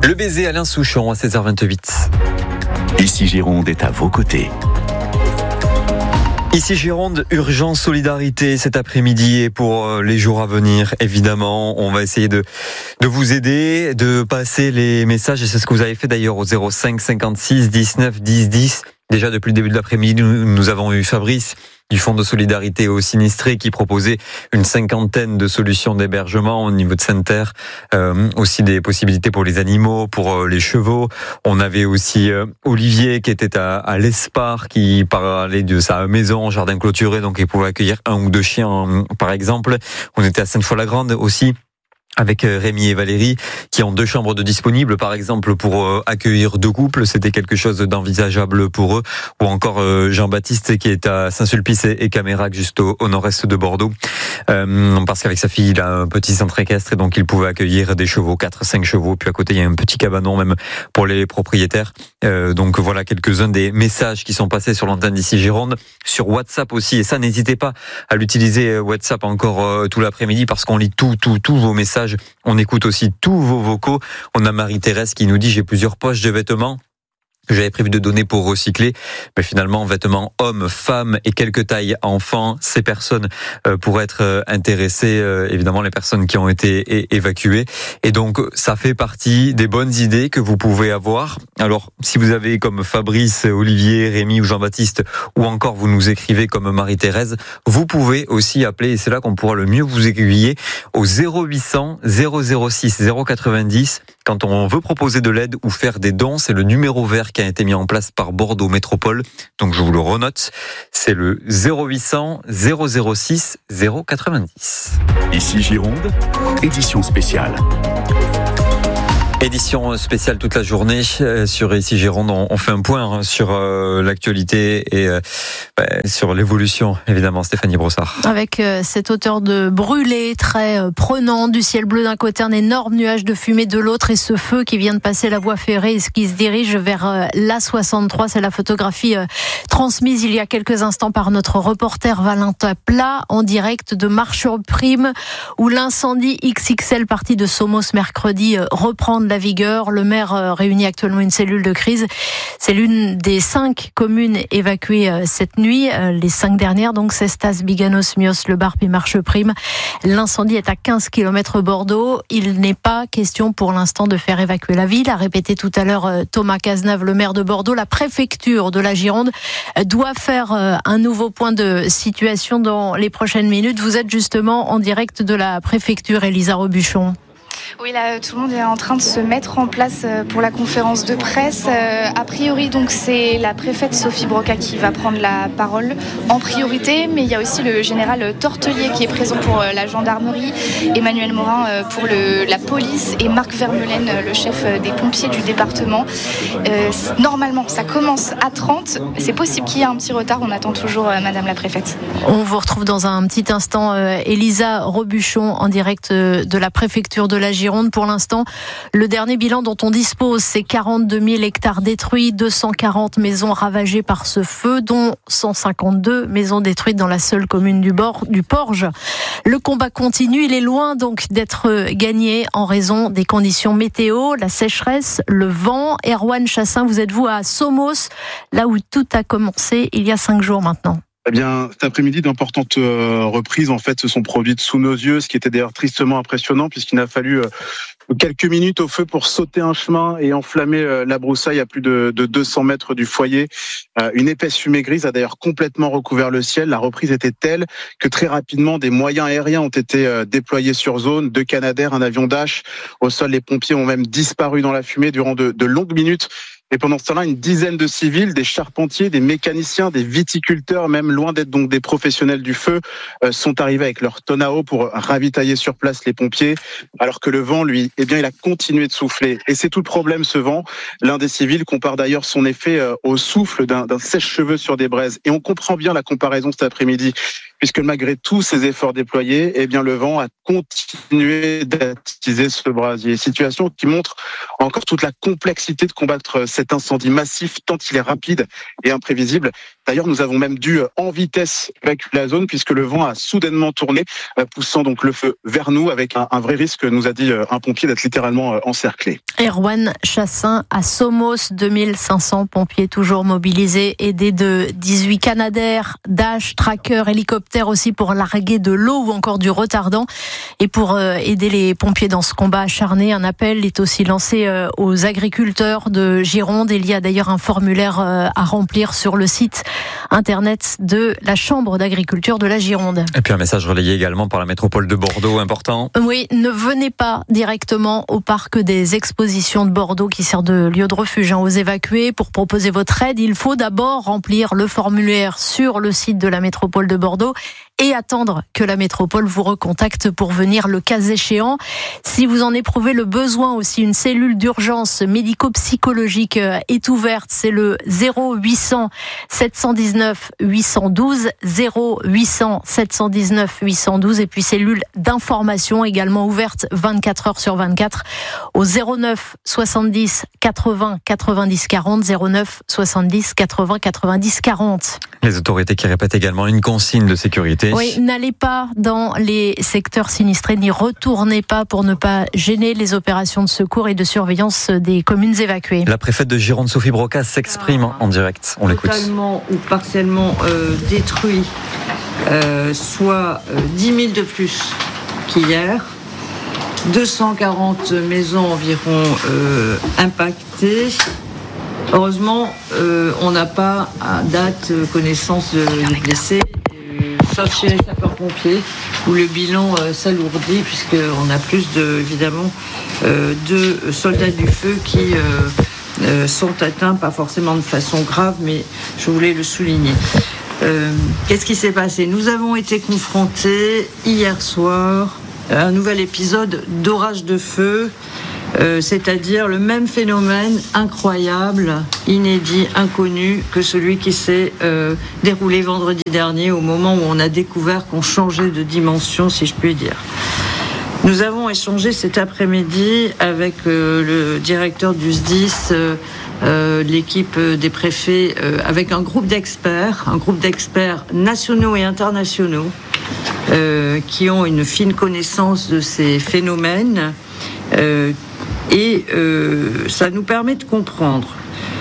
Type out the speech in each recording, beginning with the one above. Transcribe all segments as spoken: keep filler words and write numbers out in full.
Le baiser Alain Souchon à seize heures vingt-huit. Ici Gironde est à vos côtés. Ici Gironde, urgence solidarité cet après-midi et pour les jours à venir, évidemment. On va essayer de, de vous aider, de passer les messages et c'est ce que vous avez fait d'ailleurs au zéro cinq cinquante-six dix-neuf dix dix. Déjà depuis le début de l'après-midi, nous, nous avons eu Fabrice du Fonds de solidarité aux sinistrés qui proposait une cinquantaine de solutions d'hébergement au niveau de Sainte-Terre, euh, aussi des possibilités pour les animaux, pour euh, les chevaux. On avait aussi euh, Olivier qui était à, à l'Espar, qui parlait de sa maison, jardin clôturé, donc il pouvait accueillir un ou deux chiens par exemple. On était à Sainte-Foy-la-Grande aussi, avec Rémi et Valérie, qui ont deux chambres de disponibles, par exemple, pour accueillir deux couples. C'était quelque chose d'envisageable pour eux. Ou encore Jean-Baptiste, qui est à Saint-Sulpice et Camérac, juste au, au nord-est de Bordeaux. Euh, parce qu'avec sa fille, il a un petit centre équestre, et donc il pouvait accueillir des chevaux, quatre, cinq chevaux. Puis à côté, il y a un petit cabanon, même pour les propriétaires. Euh, donc voilà quelques-uns des messages qui sont passés sur l'antenne d'ici Gironde. Sur WhatsApp aussi, et ça, n'hésitez pas à l'utiliser, WhatsApp, encore euh, tout l'après-midi, parce qu'on lit tout, tout, tous vos messages. On écoute aussi tous vos vocaux. On a Marie-Thérèse qui nous dit « J'ai plusieurs poches de vêtements que j'avais prévu de donner pour recycler, mais finalement vêtements hommes, femmes et quelques tailles enfants, ces personnes euh, pourraient être euh, intéressées, euh, évidemment les personnes qui ont été é- évacuées. Et donc ça fait partie des bonnes idées que vous pouvez avoir. Alors si vous avez comme Fabrice, Olivier, Rémi ou Jean-Baptiste, ou encore vous nous écrivez comme Marie-Thérèse, vous pouvez aussi appeler, et c'est là qu'on pourra le mieux vous aiguiller, au zéro huit cents zéro zéro six zéro quatre-vingt-dix. Quand on veut proposer de l'aide ou faire des dons, c'est le numéro vert qui a été mis en place par Bordeaux Métropole. Donc je vous le renote, c'est le zéro huit cents zéro zéro six zéro quatre-vingt-dix. Ici Gironde, édition spéciale. Édition spéciale toute la journée sur Ici Gironde. On fait un point sur l'actualité et sur l'évolution, évidemment. Stéphanie Brossard. Avec cette hauteur de brûlé très prenant, du ciel bleu d'un côté, un énorme nuage de fumée de l'autre et ce feu qui vient de passer la voie ferrée et qui se dirige vers l'A soixante-trois. C'est la photographie transmise il y a quelques instants par notre reporter Valentin Plat en direct de Marche-sur-Prime où l'incendie X X L parti de Somos mercredi reprend de la vigueur. Le maire réunit actuellement une cellule de crise. C'est l'une des cinq communes évacuées cette nuit. Les cinq dernières, donc Cestas, Biganos, Mios, Le Barp et Marche-Prime. L'incendie est à quinze kilomètres Bordeaux. Il n'est pas question pour l'instant de faire évacuer la ville, a répété tout à l'heure Thomas Cazenave, le maire de Bordeaux. La préfecture de la Gironde doit faire un nouveau point de situation dans les prochaines minutes. Vous êtes justement en direct de la préfecture, Elisa Robuchon. Oui, là, tout le monde est en train de se mettre en place pour la conférence de presse. Euh, a priori, donc, c'est la préfète Sophie Broca qui va prendre la parole en priorité, mais il y a aussi le général Tortelier qui est présent pour la gendarmerie, Emmanuel Morin pour le, la police et Marc Vermeulen, le chef des pompiers du département. Euh, normalement, ça commence à trente. C'est possible qu'il y ait un petit retard. On attend toujours euh, Madame la préfète. On vous retrouve dans un petit instant, euh, Elisa Robuchon, en direct euh, de la préfecture de la Gironde. Pour l'instant, le dernier bilan dont on dispose, c'est quarante-deux mille hectares détruits, deux cent quarante maisons ravagées par ce feu, dont cent cinquante-deux maisons détruites dans la seule commune du, bord, du Porge. Le combat continue, il est loin donc d'être gagné en raison des conditions météo, la sécheresse, le vent. Erwan Chassin, vous êtes-vous à Somos, là où tout a commencé il y a cinq jours maintenant? Eh bien, cet après-midi, d'importantes euh, reprises en fait se sont produites sous nos yeux, ce qui était d'ailleurs tristement impressionnant puisqu'il n'a fallu euh, quelques minutes au feu pour sauter un chemin et enflammer euh, la broussaille à plus de, de deux cents mètres du foyer. Euh, une épaisse fumée grise a d'ailleurs complètement recouvert le ciel. La reprise était telle que très rapidement, des moyens aériens ont été euh, déployés sur zone, deux Canadair, un avion Dash. Au sol, les pompiers ont même disparu dans la fumée durant de, de longues minutes. Et pendant ce temps-là, une dizaine de civils, des charpentiers, des mécaniciens, des viticulteurs, même loin d'être donc des professionnels du feu, euh, sont arrivés avec leur tonne à eau pour ravitailler sur place les pompiers, alors que le vent, lui, eh bien, il a continué de souffler. Et c'est tout le problème, ce vent. L'un des civils compare d'ailleurs son effet euh, au souffle d'un, d'un sèche-cheveux sur des braises. Et on comprend bien la comparaison cet après-midi. puisque malgré tous ces efforts déployés, eh bien, le vent a continué d'attiser ce brasier. Situation qui montre encore toute la complexité de combattre cet incendie massif, tant il est rapide et imprévisible. D'ailleurs, nous avons même dû en vitesse évacuer la zone, puisque le vent a soudainement tourné, poussant donc le feu vers nous, avec un, un vrai risque, nous a dit un pompier, d'être littéralement encerclé. Erwan Chassin à Somos, deux mille cinq cents pompiers toujours mobilisés, aidés de dix-huit Canadair, Dash, Tracker, hélicoptères aussi pour larguer de l'eau ou encore du retardant. Et pour aider les pompiers dans ce combat acharné, un appel est aussi lancé aux agriculteurs de Gironde. Il y a d'ailleurs un formulaire à remplir sur le site internet de la Chambre d'agriculture de la Gironde. Et puis un message relayé également par la métropole de Bordeaux, important. Oui, ne venez pas directement au parc des expositions de Bordeaux qui sert de lieu de refuge hein, aux évacués. Pour proposer votre aide, il faut d'abord remplir le formulaire sur le site de la métropole de Bordeaux et attendre que la métropole vous recontacte pour venir le cas échéant. Si vous en éprouvez le besoin aussi, une cellule d'urgence médico-psychologique est ouverte. C'est le zéro huit cents sept cent dix-neuf huit cent douze, zéro huit cents sept cent dix-neuf huit cent douze, et puis cellule d'information également ouverte vingt-quatre heures sur vingt-quatre au zéro neuf soixante-dix quatre-vingts quatre-vingt-dix quarante, zéro neuf soixante-dix quatre-vingts quatre-vingt-dix quarante. Les autorités qui répètent également une consigne de sécurité. Oui, n'allez pas dans les secteurs sinistrés, n'y retournez pas pour ne pas gêner les opérations de secours et de surveillance des communes évacuées. La préfète de Gironde, Sophie Broca, s'exprime ah, en direct. On l'écoute. Totalement ou partiellement euh, détruit, euh, soit euh, dix mille de plus qu'hier. deux cent quarante maisons environ euh, impactées. Heureusement, euh, on n'a pas à date connaissance de, de blessés. Sauf chez les sapeurs-pompiers, où le bilan euh, s'alourdit, puisqu'on a plus de, évidemment, euh, de soldats du feu qui euh, euh, sont atteints, pas forcément de façon grave, mais je voulais le souligner. Euh, qu'est-ce qui s'est passé ? Nous avons été confrontés hier soir à un nouvel épisode d'orage de feu, Euh, c'est-à-dire le même phénomène incroyable, inédit, inconnu que celui qui s'est euh, déroulé vendredi dernier, au moment où on a découvert qu'on changeait de dimension, si je puis dire. Nous avons échangé cet après-midi avec euh, le directeur du S D I S, euh, euh, l'équipe des préfets, euh, avec un groupe d'experts, un groupe d'experts nationaux et internationaux, euh, qui ont une fine connaissance de ces phénomènes. Euh, Et euh, ça nous permet de comprendre,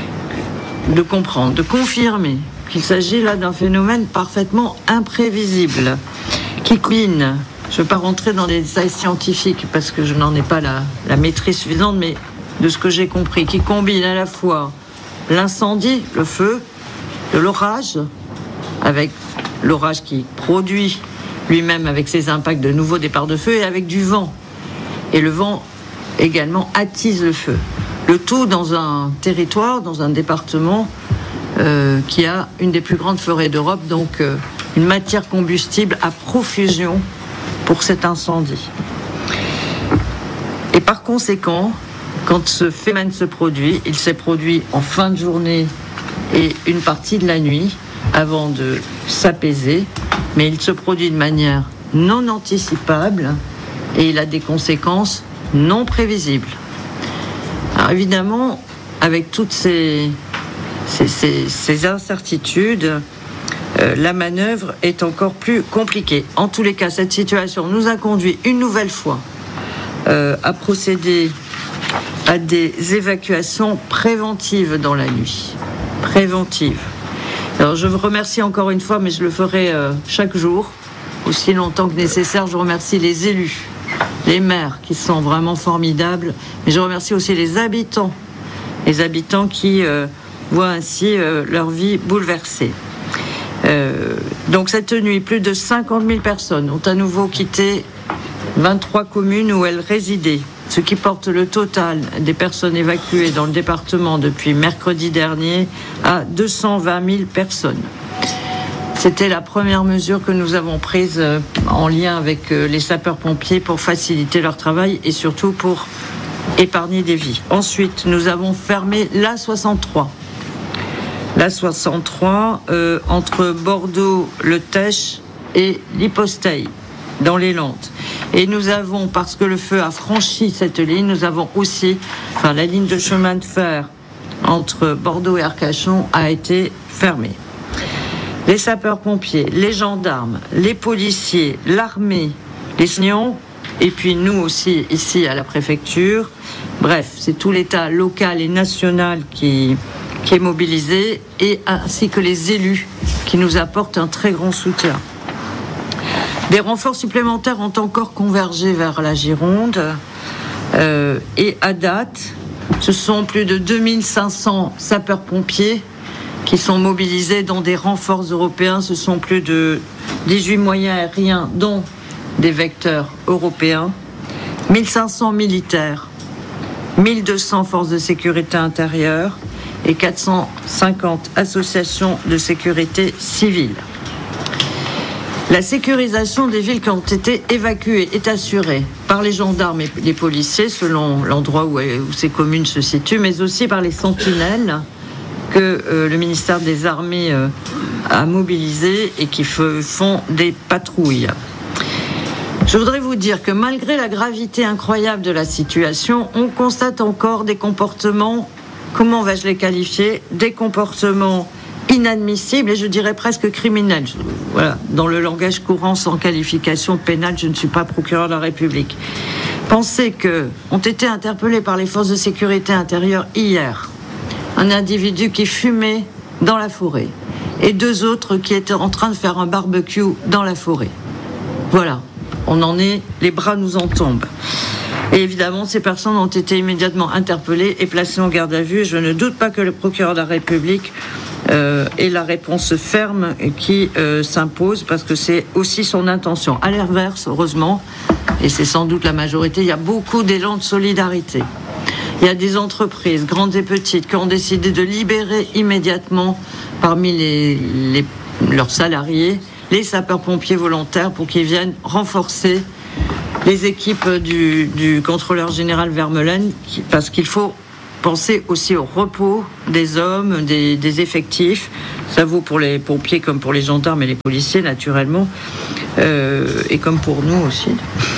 de comprendre, de confirmer qu'il s'agit là d'un phénomène parfaitement imprévisible, qui combine, je ne vais pas rentrer dans les détails scientifiques parce que je n'en ai pas la, la maîtrise suffisante, mais de ce que j'ai compris, qui combine à la fois l'incendie, le feu, de l'orage, avec l'orage qui produit lui-même avec ses impacts de nouveaux départs de feu, et avec du vent. Et le vent également attise le feu. Le tout dans un territoire, dans un département euh, qui a une des plus grandes forêts d'Europe, donc euh, une matière combustible à profusion pour cet incendie. Et par conséquent, quand ce phénomène se produit, il s'est produit en fin de journée et une partie de la nuit, avant de s'apaiser, mais il se produit de manière non anticipable et il a des conséquences non prévisible. Alors évidemment, avec toutes ces, ces, ces, ces incertitudes, euh, la manœuvre est encore plus compliquée. En tous les cas, cette situation nous a conduit une nouvelle fois euh, à procéder à des évacuations préventives dans la nuit. Préventives. Alors je vous remercie encore une fois, mais je le ferai euh, chaque jour, aussi longtemps que nécessaire. Je remercie les élus, les maires qui sont vraiment formidables, mais je remercie aussi les habitants, les habitants qui euh, voient ainsi euh, leur vie bouleversée. Euh, donc cette nuit, plus de cinquante mille personnes ont à nouveau quitté vingt-trois communes où elles résidaient, ce qui porte le total des personnes évacuées dans le département depuis mercredi dernier à deux cent vingt mille personnes. C'était la première mesure que nous avons prise en lien avec les sapeurs-pompiers pour faciliter leur travail et surtout pour épargner des vies. Ensuite, nous avons fermé l'A soixante-trois. L'A soixante-trois euh, entre Bordeaux, Le Tech et l'Hypostaï, dans les Landes. Et nous avons, parce que le feu a franchi cette ligne, nous avons aussi, enfin la ligne de chemin de fer entre Bordeaux et Arcachon a été fermée. Les sapeurs-pompiers, les gendarmes, les policiers, l'armée, les soignants, et puis nous aussi ici à la préfecture. Bref, c'est tout l'État local et national qui, qui est mobilisé, et ainsi que les élus qui nous apportent un très grand soutien. Des renforts supplémentaires ont encore convergé vers la Gironde, euh, et à date, ce sont plus de deux mille cinq cents sapeurs-pompiers qui sont mobilisés dans des renforts européens. Ce sont plus de dix-huit moyens aériens, dont des vecteurs européens, mille cinq cents militaires, mille deux cents forces de sécurité intérieure et quatre cent cinquante associations de sécurité civile. La sécurisation des villes qui ont été évacuées est assurée par les gendarmes et les policiers selon l'endroit où, où ces communes se situent, mais aussi par les sentinelles que euh, le ministère des Armées euh, a mobilisées et qui f- font des patrouilles. Je voudrais vous dire que malgré la gravité incroyable de la situation, on constate encore des comportements, comment vais-je les qualifier, des comportements inadmissibles et je dirais presque criminels. Voilà, dans le langage courant sans qualification pénale, je ne suis pas procureur de la République. Pensez que ont été interpellés par les forces de sécurité intérieure hier un individu qui fumait dans la forêt et deux autres qui étaient en train de faire un barbecue dans la forêt. Voilà, on en est, les bras nous en tombent. Et évidemment, ces personnes ont été immédiatement interpellées et placées en garde à vue. Et je ne doute pas que le procureur de la République euh, ait la réponse ferme qui euh, s'impose, parce que c'est aussi son intention. À l'inverse, heureusement, et c'est sans doute la majorité, il y a beaucoup d'élan de solidarité. Il y a des entreprises, grandes et petites, qui ont décidé de libérer immédiatement parmi les, les, leurs salariés les sapeurs-pompiers volontaires pour qu'ils viennent renforcer les équipes du, du contrôleur général Vermeulen, qui, parce qu'il faut penser aussi au repos des hommes, des, des effectifs. Ça vaut pour les pompiers comme pour les gendarmes et les policiers, naturellement, euh, et comme pour nous aussi.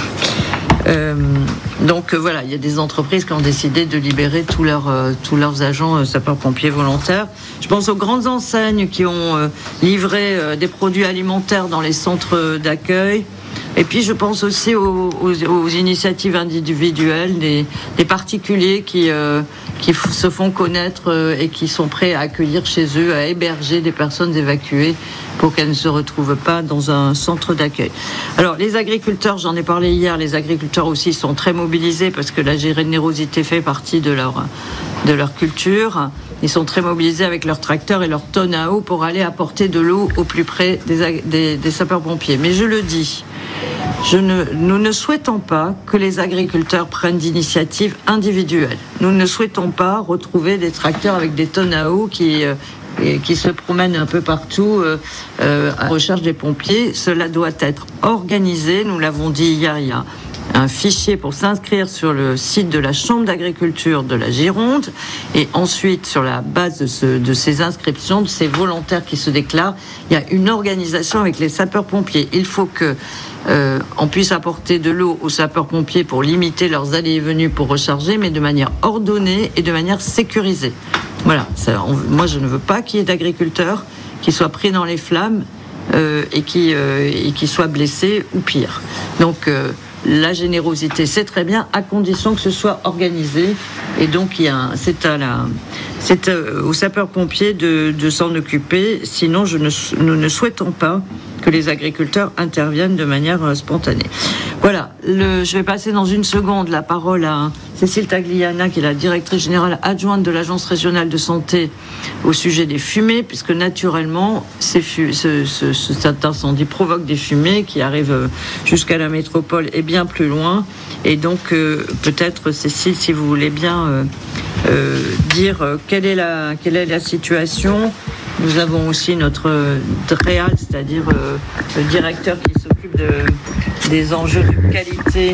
Euh, donc euh, voilà, il y a des entreprises qui ont décidé de libérer tous leurs, euh, tous leurs agents euh, sapeurs-pompiers volontaires. Je pense aux grandes enseignes qui ont euh, livré euh, des produits alimentaires dans les centres d'accueil. Et puis je pense aussi aux, aux, aux initiatives individuelles, des, des particuliers qui, euh, qui f- se font connaître euh, et qui sont prêts à accueillir chez eux, à héberger des personnes évacuées pour qu'elles ne se retrouvent pas dans un centre d'accueil. Alors les agriculteurs, j'en ai parlé hier, les agriculteurs aussi sont très mobilisés parce que la générosité fait partie de leur, de leur culture. Ils sont très mobilisés avec leurs tracteurs et leurs tonnes à eau pour aller apporter de l'eau au plus près des, des, des sapeurs-pompiers. Mais je le dis, je ne, nous ne souhaitons pas que les agriculteurs prennent d'initiatives individuelles. Nous ne souhaitons pas retrouver des tracteurs avec des tonnes à eau qui, euh, et qui se promènent un peu partout euh, euh, à la recherche des pompiers. Cela doit être organisé, nous l'avons dit hier, il y a un fichier pour s'inscrire sur le site de la Chambre d'agriculture de la Gironde, et ensuite sur la base de, ce, de ces inscriptions, de ces volontaires qui se déclarent, il y a une organisation avec les sapeurs-pompiers. Il faut que euh, on puisse apporter de l'eau aux sapeurs-pompiers pour limiter leurs allées et venues pour recharger, mais de manière ordonnée et de manière sécurisée. Voilà, ça, on, moi je ne veux pas qu'il y ait d'agriculteurs qui soient pris dans les flammes euh, et, qui, euh, et qui soient blessés ou pire. Donc euh, la générosité, c'est très bien, à condition que ce soit organisé. Et donc, il y a un, c'est, à la, c'est aux sapeurs-pompiers de, de s'en occuper. Sinon, je ne, nous ne souhaitons pas que les agriculteurs interviennent de manière spontanée. Voilà, le, je vais passer dans une seconde la parole à Cécile Tagliana, qui est la directrice générale adjointe de l'Agence régionale de santé au sujet des fumées, puisque naturellement, ces fu- ce, ce, ce, cet incendie provoque des fumées qui arrivent jusqu'à la métropole et bien plus loin. Et donc, euh, peut-être, Cécile, si vous voulez bien euh, euh, dire euh, quelle est la, quelle est la situation. Nous avons aussi notre D R E A L, c'est-à-dire euh, le directeur qui s'occupe de, des enjeux de qualité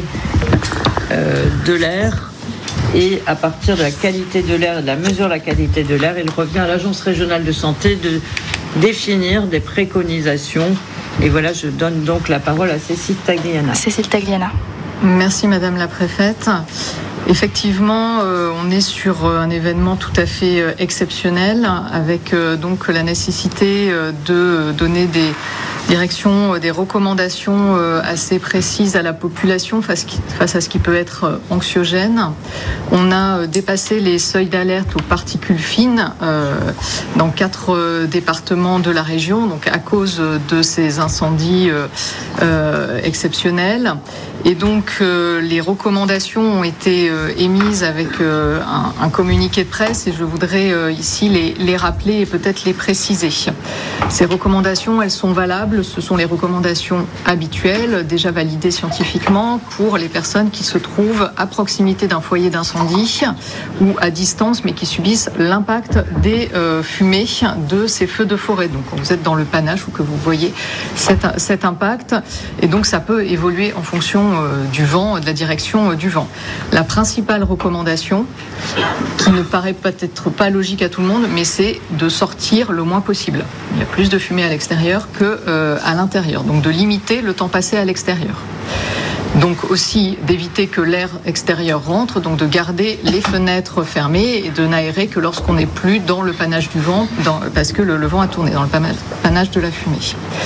euh, de l'air. Et à partir de la qualité de l'air, de la mesure de la qualité de l'air, il revient à l'Agence régionale de santé de définir des préconisations. Et voilà, je donne donc la parole à Cécile Tagliana. Cécile Tagliana. Merci Madame la Préfète. Effectivement, euh, on est sur un événement tout à fait euh, exceptionnel, avec euh, donc la nécessité euh, de donner des directions, euh, des recommandations euh, assez précises à la population face, face à ce qui peut être euh, anxiogène. On a euh, dépassé les seuils d'alerte aux particules fines euh, dans quatre euh, départements de la région, donc à cause de ces incendies euh, euh, exceptionnels. Et donc euh, les recommandations ont été euh, émises avec euh, un, un communiqué de presse et je voudrais euh, ici les, les rappeler et peut-être les préciser. Ces recommandations, elles sont valables, ce sont les recommandations habituelles, déjà validées scientifiquement pour les personnes qui se trouvent à proximité d'un foyer d'incendie ou à distance mais qui subissent l'impact des euh, fumées de ces feux de forêt. Donc quand vous êtes dans le panache ou que vous voyez cet, cet impact, et donc ça peut évoluer en fonction du vent, de la direction du vent. La principale recommandation, qui ne paraît peut-être pas logique à tout le monde, mais c'est de sortir le moins possible. Il y a plus de fumée à l'extérieur que euh, à l'intérieur, donc de limiter le temps passé à l'extérieur. Donc aussi d'éviter que l'air extérieur rentre, donc de garder les fenêtres fermées et de n'aérer que lorsqu'on n'est plus dans le panache du vent, dans, parce que le, le vent a tourné dans le panache de la fumée.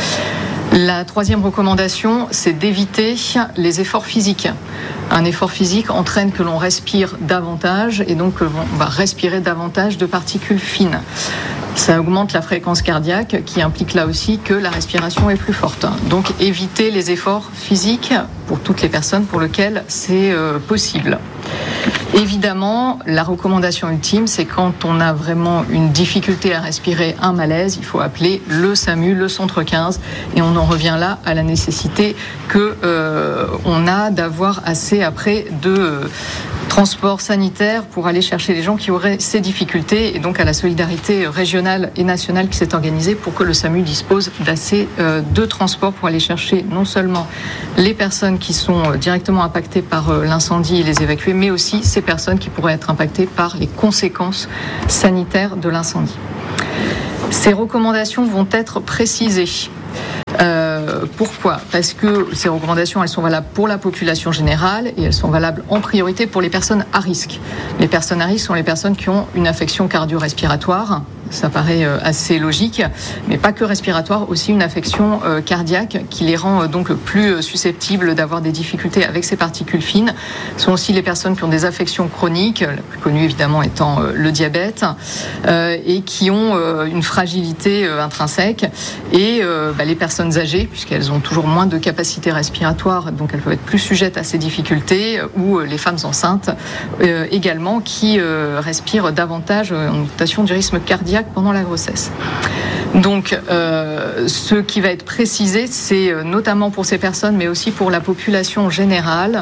La troisième recommandation, c'est d'éviter les efforts physiques. Un effort physique entraîne que l'on respire davantage et donc on va respirer davantage de particules fines. Ça augmente la fréquence cardiaque qui implique là aussi que la respiration est plus forte. Donc éviter les efforts physiques pour toutes les personnes pour lesquelles c'est euh, possible. Évidemment, la recommandation ultime, c'est quand on a vraiment une difficulté à respirer, un malaise, il faut appeler le SAMU, le centre quinze, et on en revient là à la nécessité que euh, on a d'avoir assez après de euh, transport sanitaire pour aller chercher les gens qui auraient ces difficultés, et donc à la solidarité régionale et nationale qui s'est organisée pour que le SAMU dispose d'assez euh, de transports pour aller chercher non seulement les personnes qui sont directement impactées par euh, l'incendie et les évacuer, mais aussi ces personnes qui pourraient être impactées par les conséquences sanitaires de l'incendie. Ces recommandations vont être précisées. Euh, pourquoi ? Parce que ces recommandations, elles sont valables pour la population générale et elles sont valables en priorité pour les personnes à risque. Les personnes à risque sont les personnes qui ont une affection cardio-respiratoire. Ça paraît assez logique, mais pas que respiratoire, aussi une affection cardiaque qui les rend donc plus susceptibles d'avoir des difficultés avec ces particules fines. Ce sont aussi les personnes qui ont des affections chroniques, la plus connue évidemment étant le diabète, et qui ont une fragilité intrinsèque, et bah, les personnes âgées, puisqu'elles ont toujours moins de capacité respiratoire, donc elles peuvent être plus sujettes à ces difficultés, ou les femmes enceintes également, qui respirent davantage en augmentation du rythme cardiaque pendant la grossesse. Donc, euh, ce qui va être précisé, c'est notamment pour ces personnes, mais aussi pour la population générale,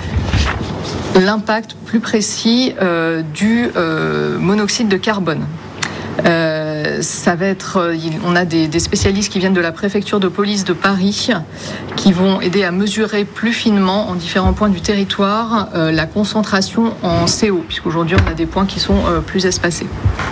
l'impact plus précis euh, du euh, monoxyde de carbone. Euh, ça va être, on a des, des spécialistes qui viennent de la préfecture de police de Paris qui vont aider à mesurer plus finement en différents points du territoire euh, la concentration en C O, puisqu'aujourd'hui on a des points qui sont euh, plus espacés.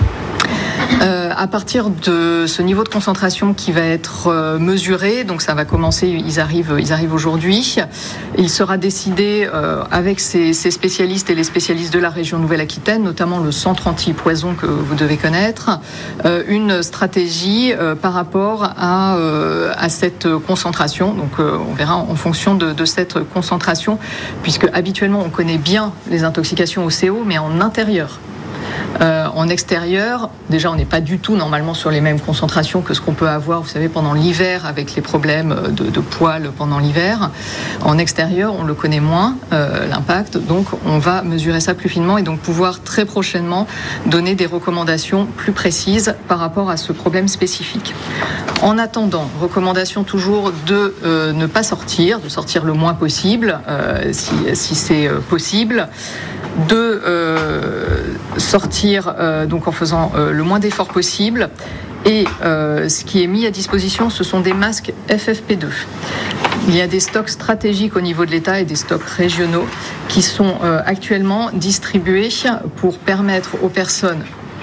Euh, à partir de ce niveau de concentration qui va être euh, mesuré, donc ça va commencer, ils arrivent, ils arrivent aujourd'hui, il sera décidé euh, avec ces, ces spécialistes et les spécialistes de la région Nouvelle-Aquitaine, notamment le centre anti-poison que vous devez connaître, euh, une stratégie euh, par rapport à, euh, à cette concentration. Donc euh, on verra en fonction de, de cette concentration, puisque habituellement on connaît bien les intoxications au C O, mais en intérieur. Euh, en extérieur, déjà on n'est pas du tout normalement sur les mêmes concentrations que ce qu'on peut avoir, vous savez, pendant l'hiver avec les problèmes de, de poils pendant l'hiver. En extérieur, on le connaît moins, euh, l'impact, donc on va mesurer ça plus finement et donc pouvoir très prochainement donner des recommandations plus précises par rapport à ce problème spécifique. En attendant, recommandation toujours de euh, ne pas sortir, de sortir le moins possible, euh, si, si c'est euh, possible, de euh, sortir euh, donc en faisant euh, le moins d'efforts possible. Et euh, ce qui est mis à disposition, ce sont des masques F F P deux. Il y a des stocks stratégiques au niveau de l'État et des stocks régionaux qui sont euh, actuellement distribués pour permettre aux personnes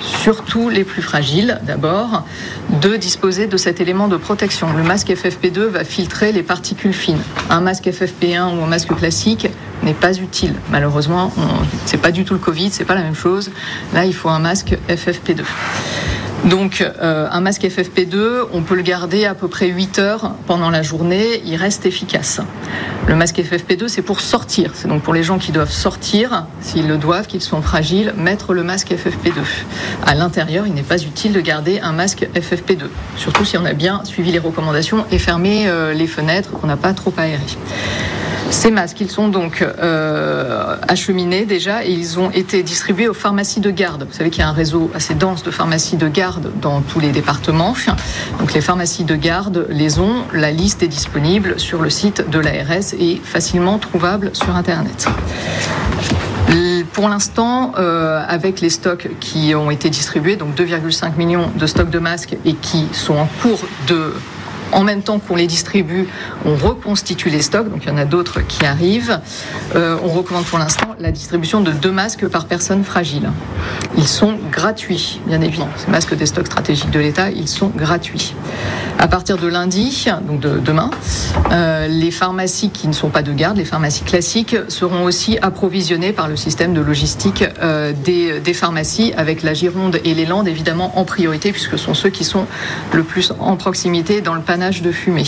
surtout les plus fragiles d'abord, de disposer de cet élément de protection. Le masque F F P deux va filtrer les particules fines. Un masque F F P un ou un masque classique n'est pas utile. Malheureusement, on, c'est pas du tout le Covid, c'est pas la même chose. Là, il faut un masque F F P deux. Donc, euh, un masque F F P deux, on peut le garder à peu près huit heures pendant la journée, il reste efficace. Le masque F F P deux, c'est pour sortir. C'est donc pour les gens qui doivent sortir, s'ils le doivent, qu'ils sont fragiles, mettre le masque F F P deux. À l'intérieur, il n'est pas utile de garder un masque F F P deux, surtout si on a bien suivi les recommandations et fermé euh, les fenêtres, qu'on n'a pas trop aéré. Ces masques, ils sont donc euh, acheminés déjà et ils ont été distribués aux pharmacies de garde. Vous savez qu'il y a un réseau assez dense de pharmacies de garde dans tous les départements. Donc les pharmacies de garde les ont. La liste est disponible sur le site de l'A R S et facilement trouvable sur Internet. Pour l'instant, euh, avec les stocks qui ont été distribués, donc deux virgule cinq millions de stocks de masques et qui sont en cours de... En même temps qu'on les distribue, on reconstitue les stocks, donc il y en a d'autres qui arrivent. Euh, on recommande pour l'instant la distribution de deux masques par personne fragile. Ils sont gratuits, bien évidemment. Ces masques des stocks stratégiques de l'État, ils sont gratuits. À partir de lundi, donc de demain, euh, les pharmacies qui ne sont pas de garde, les pharmacies classiques, seront aussi approvisionnées par le système de logistique euh, des, des pharmacies, avec la Gironde et les Landes évidemment en priorité, puisque ce sont ceux qui sont le plus en proximité dans le panneau de fumée.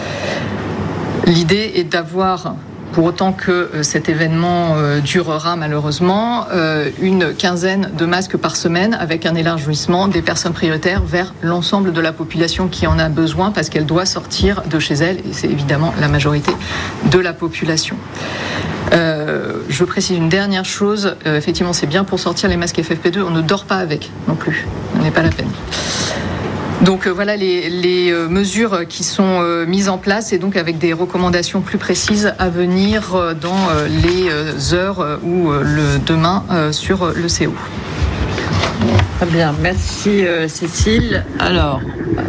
L'idée est d'avoir, pour autant que cet événement durera malheureusement, une quinzaine de masques par semaine avec un élargissement des personnes prioritaires vers l'ensemble de la population qui en a besoin parce qu'elle doit sortir de chez elle et c'est évidemment la majorité de la population. Euh, je précise une dernière chose, euh, effectivement c'est bien pour sortir les masques F F P deux, on ne dort pas avec non plus, ce n'est pas la peine. Donc euh, voilà les, les euh, mesures qui sont euh, mises en place et donc avec des recommandations plus précises à venir euh, dans euh, les euh, heures euh, ou euh, le demain euh, sur euh, le C O. Très bien, merci euh, Cécile. Alors,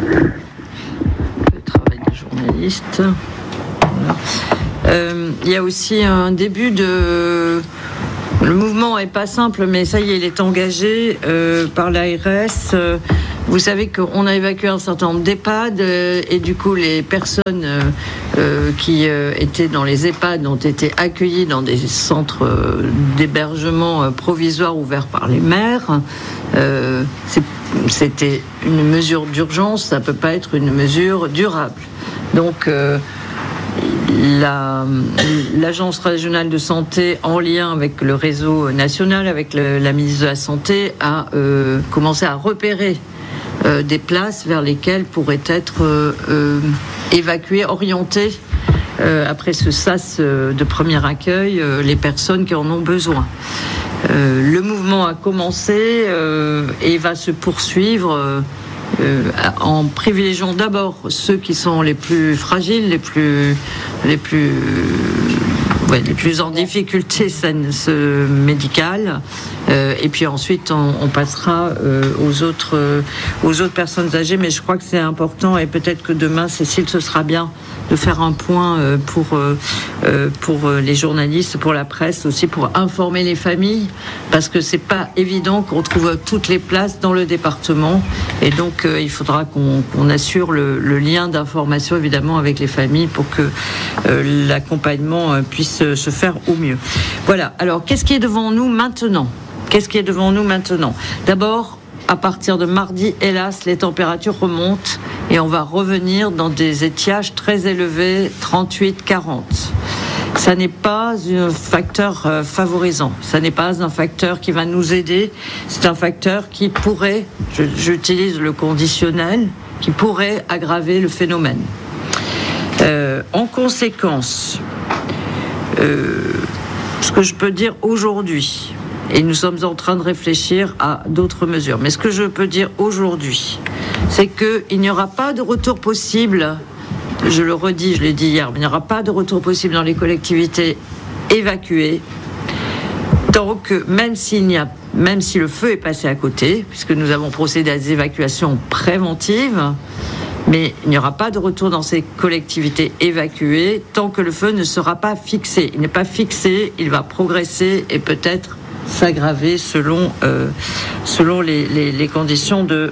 le travail des journalistes. Voilà. Euh, il y a aussi un début de... Le mouvement n'est pas simple, mais ça y est, il est engagé euh, par l'A R S. Euh, Vous savez qu'on a évacué un certain nombre d'EHPAD euh, et du coup les personnes euh, euh, qui euh, étaient dans les EHPAD ont été accueillies dans des centres euh, d'hébergement euh, provisoires ouverts par les maires. Euh, c'est, c'était une mesure d'urgence, ça ne peut pas être une mesure durable. Donc euh, La, l'Agence régionale de santé, en lien avec le réseau national, avec le, la ministre de la Santé, a euh, commencé à repérer euh, des places vers lesquelles pourraient être euh, euh, évacuées, orientées, euh, après ce sas euh, de premier accueil, euh, les personnes qui en ont besoin. Euh, le mouvement a commencé euh, et va se poursuivre euh, Euh, en privilégiant d'abord ceux qui sont les plus fragiles, les plus, les plus, ouais, les plus en difficulté médicale, euh, et puis ensuite on, on passera euh, aux autres, euh, aux autres personnes âgées. Mais je crois que c'est important et peut-être que demain, Cécile, ce sera bien de faire un point euh, pour euh, pour les journalistes, pour la presse aussi, pour informer les familles, parce que c'est pas évident qu'on trouve toutes les places dans le département, et donc euh, il faudra qu'on, qu'on assure le, le lien d'information évidemment avec les familles pour que euh, l'accompagnement euh, puisse se faire au mieux. Voilà. Alors, qu'est-ce qui est devant nous maintenant ? Qu'est-ce qui est devant nous maintenant ? D'abord, à partir de mardi, hélas, les températures remontent et on va revenir dans des étiages très élevés, trente-huit quarante. Ça n'est pas un facteur favorisant, ça n'est pas un facteur qui va nous aider, c'est un facteur qui pourrait, je, j'utilise le conditionnel, qui pourrait aggraver le phénomène. Euh, en conséquence, euh, ce que je peux dire aujourd'hui, et nous sommes en train de réfléchir à d'autres mesures, mais ce que je peux dire aujourd'hui, c'est qu'il n'y aura pas de retour possible, je le redis, je l'ai dit hier, mais il n'y aura pas de retour possible dans les collectivités évacuées, tant que, même s'il n'y a, même si le feu est passé à côté, puisque nous avons procédé à des évacuations préventives, mais il n'y aura pas de retour dans ces collectivités évacuées tant que le feu ne sera pas fixé. Il n'est pas fixé, il va progresser et peut-être s'aggraver selon, euh, selon les, les, les conditions de,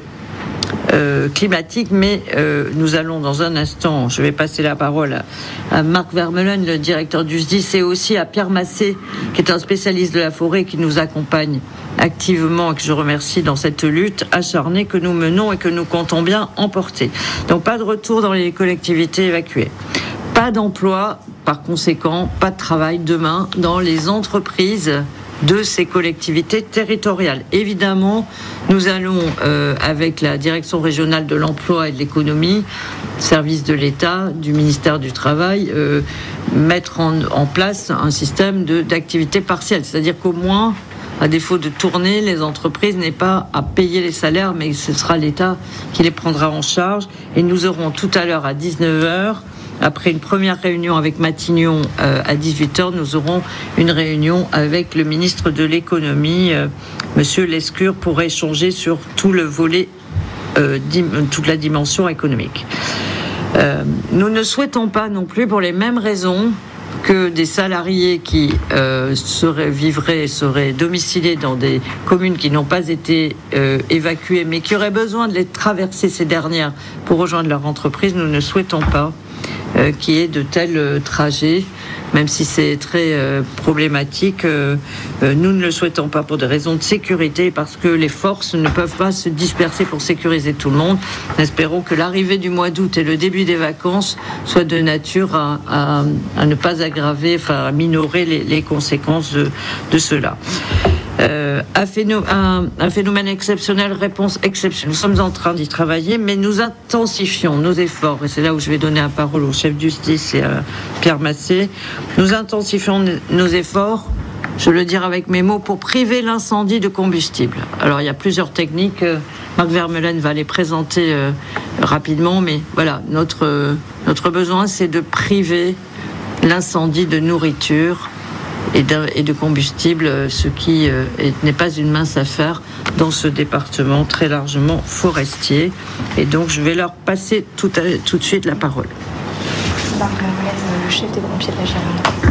euh, climatiques. Mais euh, nous allons dans un instant, je vais passer la parole à, à Marc Vermeulen, le directeur du S D I S, et aussi à Pierre Massé, qui est un spécialiste de la forêt, qui nous accompagne activement et que je remercie dans cette lutte acharnée que nous menons et que nous comptons bien emporter. Donc pas de retour dans les collectivités évacuées. Pas d'emploi, par conséquent, pas de travail demain dans les entreprises de ces collectivités territoriales. Évidemment, nous allons, euh, avec la direction régionale de l'emploi et de l'économie, service de l'État, du ministère du Travail, euh, mettre en, en place un système de, d'activité partielle. C'est-à-dire qu'au moins, à défaut de tourner, les entreprises n'aient pas à payer les salaires, mais ce sera l'État qui les prendra en charge. Et nous aurons tout à l'heure à dix-neuf heures, après une première réunion avec Matignon euh, à dix-huit heures, nous aurons une réunion avec le ministre de l'économie, euh, Monsieur Lescure, pour échanger sur tout le volet, euh, dim- toute la dimension économique. Euh, nous ne souhaitons pas non plus, pour les mêmes raisons, que des salariés qui euh, seraient, vivraient, seraient domiciliés dans des communes qui n'ont pas été euh, évacuées, mais qui auraient besoin de les traverser ces dernières pour rejoindre leur entreprise. Nous ne souhaitons pas euh, qu'il y ait de tels euh, trajets, même si c'est très euh, problématique. Euh, euh, nous ne le souhaitons pas pour des raisons de sécurité, parce que les forces ne peuvent pas se disperser pour sécuriser tout le monde. Espérons que l'arrivée du mois d'août et le début des vacances soient de nature à, à, à ne pas aggraver, enfin à minorer les, les conséquences de, de cela. Euh, un, phénomène, un, un phénomène exceptionnel, réponse exceptionnelle. Nous sommes en train d'y travailler, mais nous intensifions nos efforts, et c'est là où je vais donner la parole au chef du S D I S et à Pierre Massé. Nous intensifions nos efforts, je le dire avec mes mots, pour priver l'incendie de combustible. Alors il y a plusieurs techniques, Marc Vermeulen va les présenter euh, rapidement, mais voilà, notre, euh, notre besoin, c'est de priver l'incendie de nourriture et de, et de combustible, ce qui euh, est, n'est pas une mince affaire dans ce département très largement forestier. Et donc je vais leur passer tout, à, tout de suite la parole. Marc Vermeulen, le chef des pompiers de la Gironde.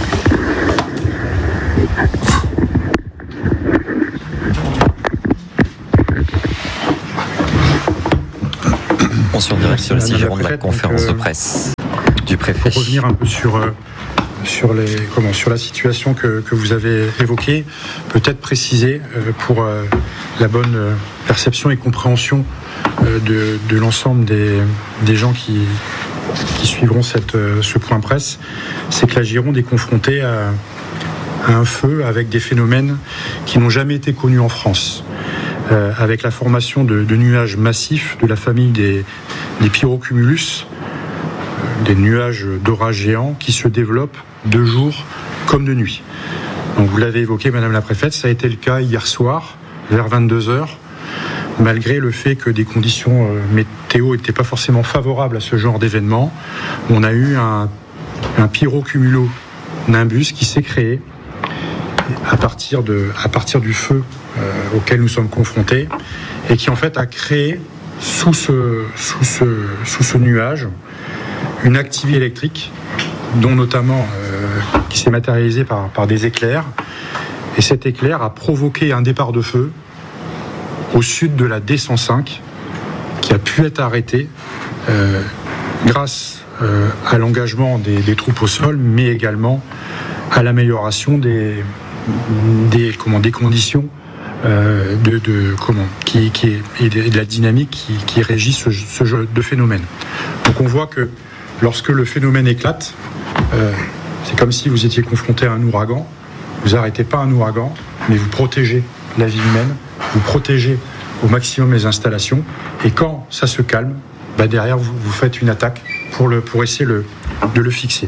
On se direct sur le six Gironde de la conférence de presse du préfet. Pour revenir un peu sur... Euh, Sur, les, comment, sur la situation que, que vous avez évoquée, peut-être préciser euh, pour euh, la bonne euh, perception et compréhension euh, de, de l'ensemble des, des gens qui, qui suivront cette, euh, ce point presse, c'est que la Gironde est confrontée à, à un feu avec des phénomènes qui n'ont jamais été connus en France, euh, avec la formation de, de nuages massifs de la famille des, des pyrocumulus, des nuages d'orage géants qui se développent de jour comme de nuit. Donc vous l'avez évoqué, Madame la Préfète, ça a été le cas hier soir, vers vingt-deux heures, malgré le fait que des conditions météo n'étaient pas forcément favorables à ce genre d'événement. On a eu un, un pyrocumulo-nimbus qui s'est créé à partir, de, à partir du feu euh, auquel nous sommes confrontés, et qui en fait a créé sous ce, sous ce, sous ce nuage une activité électrique, dont notamment euh, qui s'est matérialisée par, par des éclairs. Et cet éclair a provoqué un départ de feu au sud de la D cent cinq, qui a pu être arrêté euh, grâce euh, à l'engagement des, des troupes au sol, mais également à l'amélioration des, des, comment, des conditions euh, de, de, comment, qui, qui est, et de, de la dynamique qui, qui régit ce, ce genre de phénomène. Donc on voit que lorsque le phénomène éclate, euh, c'est comme si vous étiez confronté à un ouragan. Vous n'arrêtez pas un ouragan, mais vous protégez la vie humaine, vous protégez au maximum les installations. Et quand ça se calme, bah derrière, vous, vous faites une attaque pour, le, pour essayer le, de le fixer.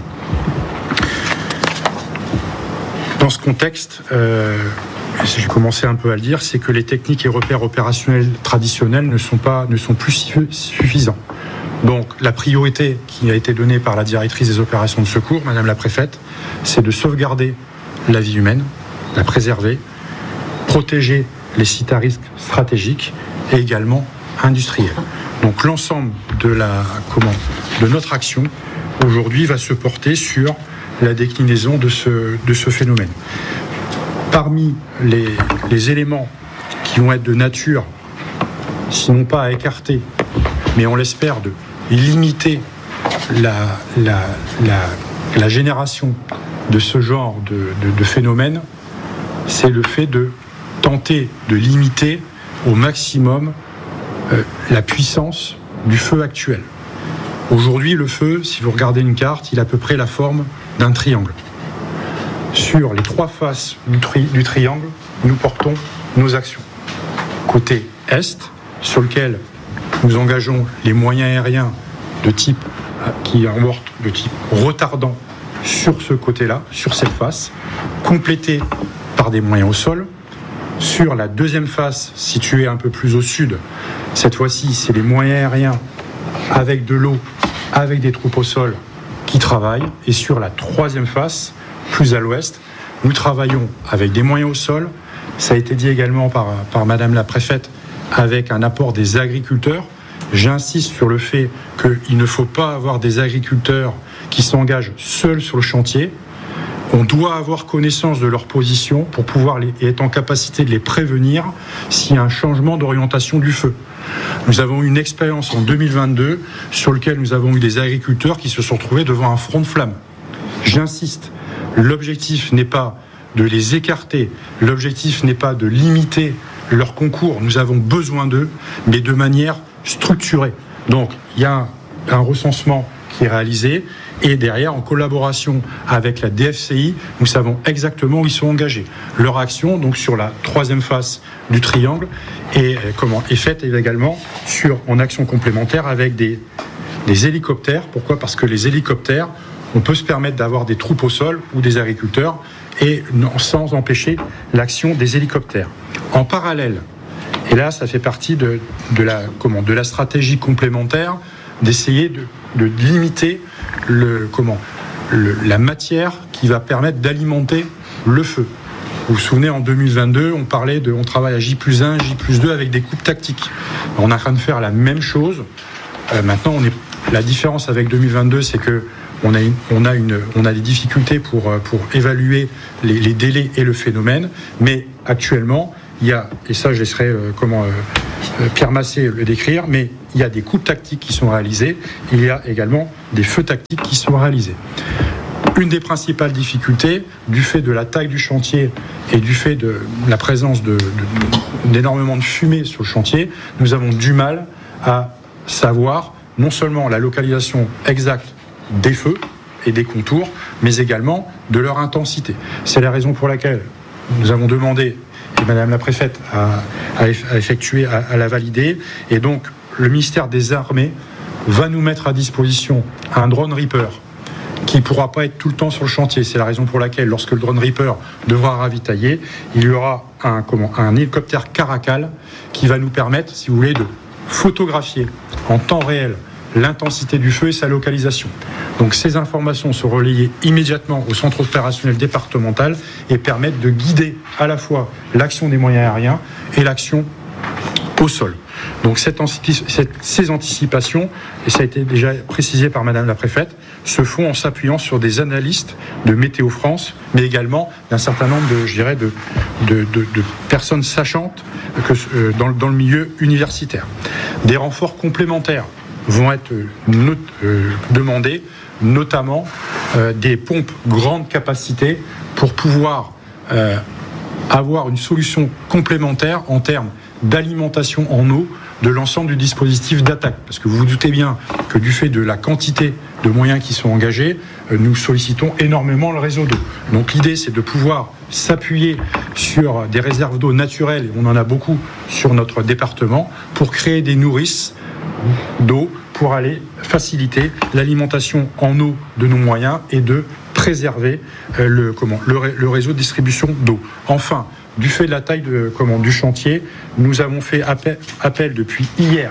Dans ce contexte, euh, j'ai commencé un peu à le dire, c'est que les techniques et repères opérationnels traditionnels ne sont, pas, ne sont plus suffisants. Donc la priorité qui a été donnée par la directrice des opérations de secours, Madame la Préfète, c'est de sauvegarder la vie humaine, la préserver, protéger les sites à risque stratégiques et également industriels. Donc l'ensemble de, la, comment, de notre action aujourd'hui va se porter sur la déclinaison de ce, de ce phénomène. parmi les, les éléments qui vont être de nature, sinon pas à écarter, mais on l'espère de limiter la, la, la, la génération de ce genre de, de, de phénomène, c'est le fait de tenter de limiter au maximum euh, la puissance du feu actuel. Aujourd'hui, le feu, si vous regardez une carte, il a à peu près la forme d'un triangle. Sur les trois faces du, tri- du triangle, nous portons nos actions. Côté Est, sur lequel nous engageons les moyens aériens de type qui emportent de type retardant sur ce côté-là, sur cette face, complété par des moyens au sol. Sur la deuxième face, située un peu plus au sud, cette fois-ci, c'est les moyens aériens avec de l'eau, avec des troupes au sol qui travaillent. Et sur la troisième face, plus à l'ouest, nous travaillons avec des moyens au sol. Ça a été dit également par, par Madame la Préfète, avec un apport des agriculteurs. J'insiste sur le fait qu'il ne faut pas avoir des agriculteurs qui s'engagent seuls sur le chantier. On doit avoir connaissance de leur position pour pouvoir les, et être en capacité de les prévenir s'il y a un changement d'orientation du feu. Nous avons eu une expérience en deux mille vingt-deux sur laquelle nous avons eu des agriculteurs qui se sont retrouvés devant un front de flamme. J'insiste, l'objectif n'est pas de les écarter, l'objectif n'est pas de limiter leur concours, nous avons besoin d'eux, mais de manière structurée. Donc, il y a un, un recensement qui est réalisé, et derrière, en collaboration avec la D F C I, nous savons exactement où ils sont engagés. Leur action, donc sur la troisième face du triangle, est, comment, est faite également sur, en action complémentaire avec des, des hélicoptères. Pourquoi ? Parce que les hélicoptères, on peut se permettre d'avoir des troupes au sol ou des agriculteurs, et sans empêcher l'action des hélicoptères. En parallèle, et là ça fait partie de, de, la, comment, de la stratégie complémentaire, d'essayer de, de limiter le, comment, le, la matière qui va permettre d'alimenter le feu. Vous vous souvenez, en deux mille vingt-deux, on parlait de, on travaille à J plus un, J plus deux avec des coupes tactiques. On est en train de faire la même chose. Euh, maintenant, on est, la différence avec deux mille vingt-deux, c'est que On a, une, on, a une, on a des difficultés pour, pour évaluer les, les délais et le phénomène, mais actuellement, il y a, et ça je laisserai euh, comment, euh, Pierre Massé le décrire, mais il y a des coupes tactiques qui sont réalisées, il y a également des feux tactiques qui sont réalisés. Une des principales difficultés, du fait de la taille du chantier et du fait de la présence de, de, d'énormément de fumée sur le chantier, nous avons du mal à savoir non seulement la localisation exacte des feux et des contours, mais également de leur intensité. C'est la raison pour laquelle nous avons demandé, et Madame la Préfète a, a effectué, a, a la validé, et donc le ministère des Armées va nous mettre à disposition un drone Reaper qui ne pourra pas être tout le temps sur le chantier. C'est la raison pour laquelle, lorsque le drone Reaper devra ravitailler, il y aura un, comment, un hélicoptère Caracal qui va nous permettre, si vous voulez, de photographier en temps réel l'intensité du feu et sa localisation. Donc ces informations sont relayées immédiatement au centre opérationnel départemental et permettent de guider à la fois l'action des moyens aériens et l'action au sol. Donc cette, cette, ces anticipations, et ça a été déjà précisé par Madame la Préfète, se font en s'appuyant sur des analystes de Météo France, mais également d'un certain nombre de, je dirais, de, de, de, de personnes sachantes que, euh, dans, dans le milieu universitaire. Des renforts complémentaires vont être not- euh, demandés, notamment euh, des pompes grande capacité pour pouvoir euh, avoir une solution complémentaire en termes d'alimentation en eau de l'ensemble du dispositif d'attaque. Parce que vous vous doutez bien que du fait de la quantité de moyens qui sont engagés, euh, nous sollicitons énormément le réseau d'eau. Donc l'idée, c'est de pouvoir s'appuyer sur des réserves d'eau naturelles, et on en a beaucoup sur notre département, pour créer des nourrices d'eau pour aller faciliter l'alimentation en eau de nos moyens et de préserver euh, le, comment, le, le réseau de distribution d'eau. Enfin, du fait de la taille de, comment, du chantier, nous avons fait appel, appel depuis hier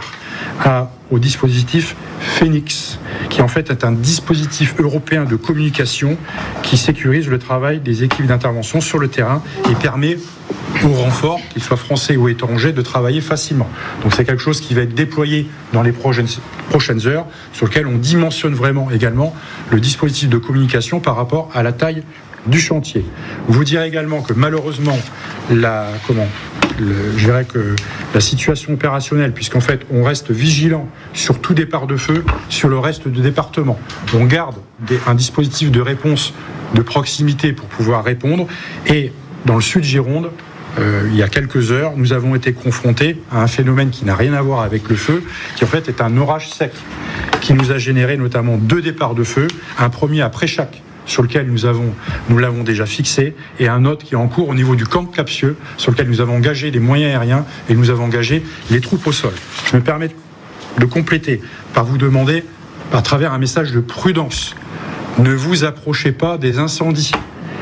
à, au dispositif Phoenix, qui en fait est un dispositif européen de communication qui sécurise le travail des équipes d'intervention sur le terrain et permet aux renforts, qu'ils soient français ou étrangers, de travailler facilement. Donc c'est quelque chose qui va être déployé dans les prochaines, prochaines heures, sur lequel on dimensionne vraiment également le dispositif de communication par rapport à la taille du chantier. Vous dire également que malheureusement, la, comment, le, je dirais que la situation opérationnelle, puisqu'en fait on reste vigilant sur tout départ de feu sur le reste du département. On garde des, un dispositif de réponse de proximité pour pouvoir répondre. Et dans le sud Gironde, euh, il y a quelques heures, nous avons été confrontés à un phénomène qui n'a rien à voir avec le feu, qui en fait est un orage sec, qui nous a généré notamment deux départs de feu, un premier à Préchac, sur lequel nous, avons, nous l'avons déjà fixé, et un autre qui est en cours au niveau du camp Capsieux, sur lequel nous avons engagé les moyens aériens et nous avons engagé les troupes au sol. Je me permets de compléter par vous demander, à travers un message de prudence, ne vous approchez pas des incendies.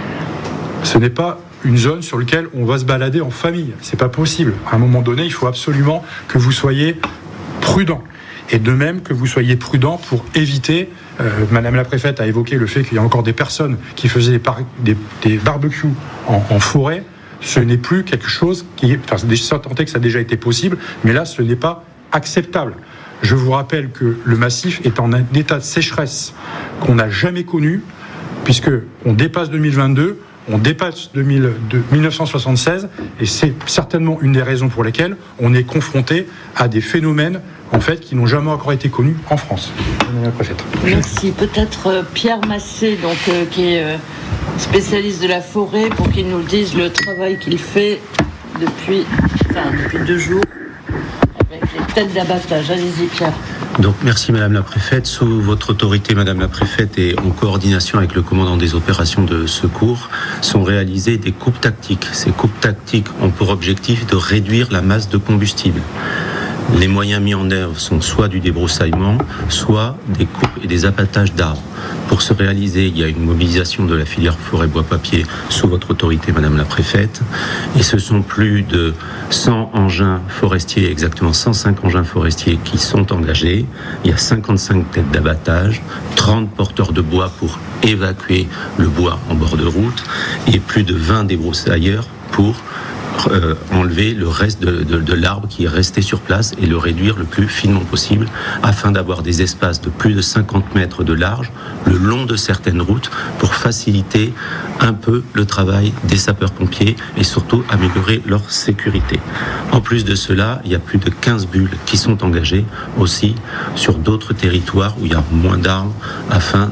Ce n'est pas une zone sur laquelle on va se balader en famille. C'est pas possible. À un moment donné, il faut absolument que vous soyez prudent. Et de même que vous soyez prudent pour éviter, euh, Madame la Préfète a évoqué le fait qu'il y a encore des personnes qui faisaient des, par- des, des barbecues en, en forêt. Ce n'est plus quelque chose qui est, enfin, déjà tenté que ça a déjà été possible, mais là, ce n'est pas acceptable. Je vous rappelle que le massif est en un état de sécheresse qu'on n'a jamais connu, puisque on dépasse deux mille vingt-deux, on dépasse deux mille, de, dix-neuf cent soixante-seize, et c'est certainement une des raisons pour lesquelles on est confronté à des phénomènes en fait qui n'ont jamais encore été connus en France. Madame la Préfète. Merci. Peut-être euh, Pierre Massé, donc euh, qui est euh, spécialiste de la forêt, pour qu'il nous dise le travail qu'il fait depuis, enfin, depuis deux jours avec les têtes d'abattage. Allez-y, Pierre. Donc merci Madame la Préfète. Sous votre autorité, Madame la Préfète, et en coordination avec le commandant des opérations de secours, sont réalisées des coupes tactiques. Ces coupes tactiques ont pour objectif de réduire la masse de combustible. Les moyens mis en œuvre sont soit du débroussaillement, soit des coupes et des abattages d'arbres. Pour se réaliser, il y a une mobilisation de la filière forêt-bois-papier sous votre autorité, Madame la Préfète. Et ce sont plus de cent engins forestiers, exactement cent cinq engins forestiers qui sont engagés. Il y a cinquante-cinq têtes d'abattage, trente porteurs de bois pour évacuer le bois en bord de route et plus de vingt débroussailleurs pour Euh, enlever le reste de, de, de l'arbre qui est resté sur place et le réduire le plus finement possible afin d'avoir des espaces de plus de cinquante mètres de large le long de certaines routes pour faciliter un peu le travail des sapeurs-pompiers et surtout améliorer leur sécurité. En plus de cela, il y a plus de quinze bulles qui sont engagées aussi sur d'autres territoires où il y a moins d'arbres afin